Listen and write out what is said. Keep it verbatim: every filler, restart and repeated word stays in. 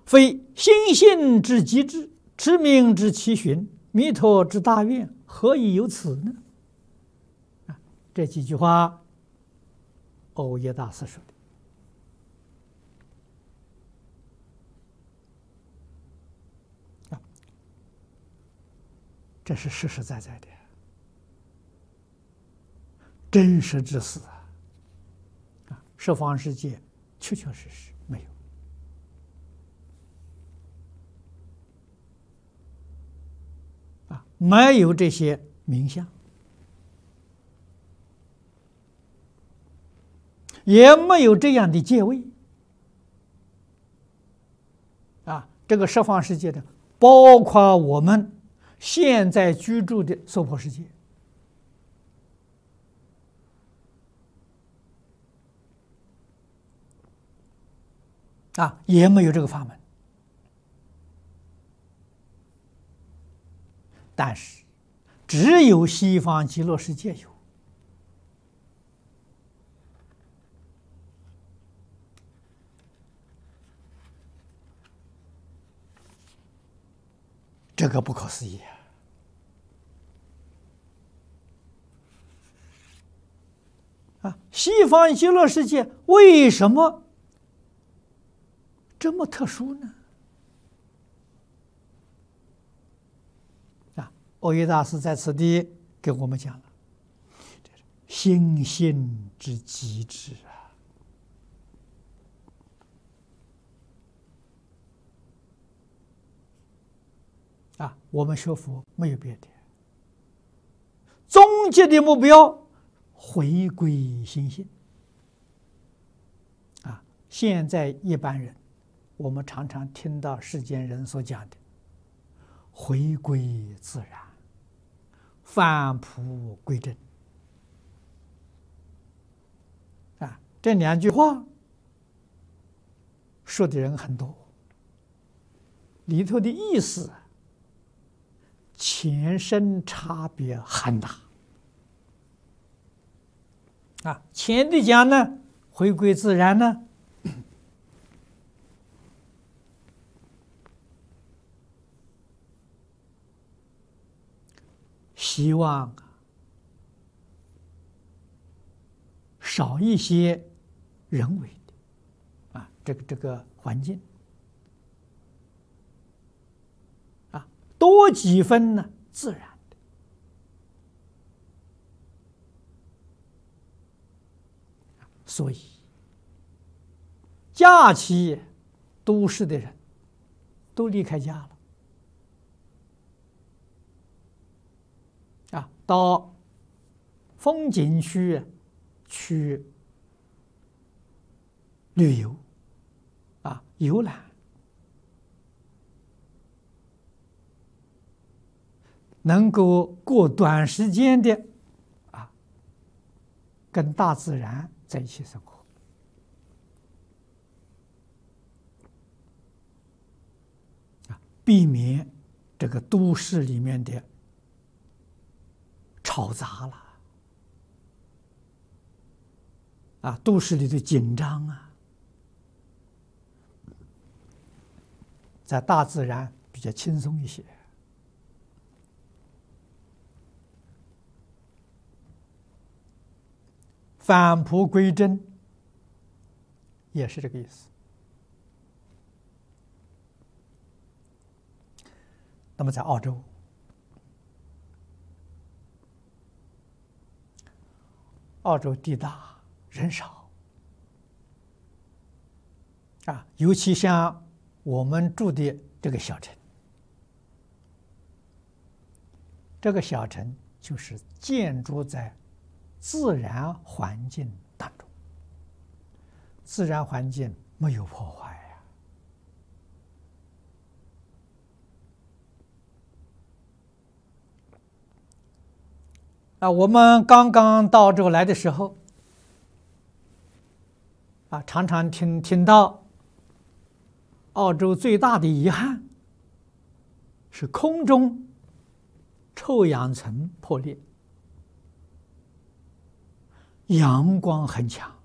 非心性之极致，持名之其循，弥陀之大愿，何以有此呢？啊，这几句话，欧耶大师说的。啊，这是实实在在的，真实之事啊！啊，十方世界确确实实没有。没有这些名相，也没有这样的界位啊！这个十方世界的，包括我们现在居住的娑婆世界啊，也没有这个法门。但是，只有西方极乐世界有。这个不可思议啊！啊，西方极乐世界为什么这么特殊呢？欧耶大师在此地给我们讲了，心性之极致啊！啊，我们学佛没有别的，终极的目标回归心性啊！现在一般人，我们常常听到世间人所讲的回归自然。返璞归真啊，这两句话说的人很多，里头的意思前身差别很大啊。前的讲呢，回归自然呢，希望少一些人为的啊，这个这个环境啊，多几分呢自然的。所以，假期都市的人都离开家了。啊，到风景区去旅游，啊，游览，能够过短时间的啊，跟大自然在一起生活，啊，避免这个都市里面的吵杂了啊，都市里的紧张啊，在大自然比较轻松一些。返璞归真也是这个意思。那么在澳洲，澳洲地大人少啊，尤其像我们住的这个小城，这个小城就是建筑在自然环境当中，自然环境没有破坏呀。啊，我们刚刚到这来的时候，啊，常常听听到，澳洲最大的遗憾是空中臭氧层破裂，阳光很强。